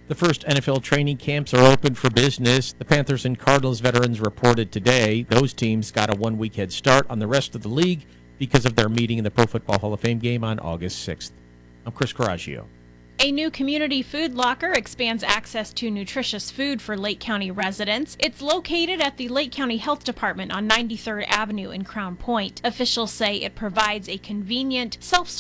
The first NFL training camps are open for business. The Panthers and Cardinals veterans reported today. Those teams got a 1 week head start on the rest of the league because of their meeting in the Pro Football Hall of Fame game on August 6th. I'm Chris Coraggio. A new community food locker expands access to nutritious food for Lake County residents. It's located at the Lake County Health Department on 93rd Avenue in Crown Point. Officials say it provides a convenient, self-service